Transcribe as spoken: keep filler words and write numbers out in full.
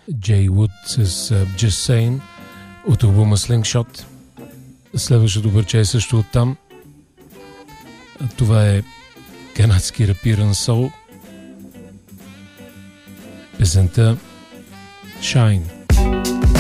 Джей Вуд с uh, Just Saying от албума Slingshot. Следващото парче е също оттам. Това е канадски рапиран сол. Песента Shine.